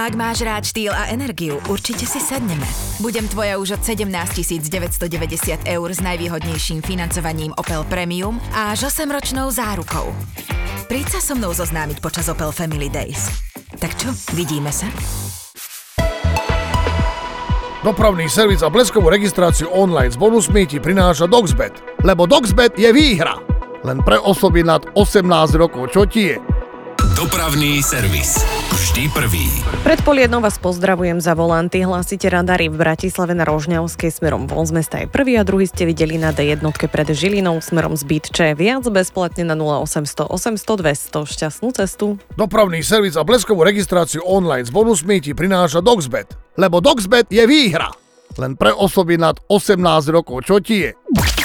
Ak máš rád štýl a energiu, určite si sadneme. Budem tvoja už od 17 990 eur s najvýhodnejším financovaním Opel Premium a až 8-ročnou zárukou. Príď sa so mnou zoznámiť počas Opel Family Days. Tak čo, vidíme sa? Dopravný servis a bleskovú registráciu online s bonusmi ti prináša Doxbet. Lebo Doxbet je výhra. Len pre osoby nad 18 rokov. Čo ti je? Dopravný servis. Vždy prvý. Pred 12:30 vás pozdravujem za volanty. Hlásite radary v Bratislave na Rožňavskej smerom von z mesta je prvý a druhý ste videli na D1 pred Žilinou smerom z Bytče. Viac bezplatne na 0800 800 200. Šťastnú cestu. Dopravný servis a bleskovú registráciu online s bonusmi ti prináša Doxbet. Lebo Doxbet je výhra. Len pre osoby nad 18 rokov. Čo ti je?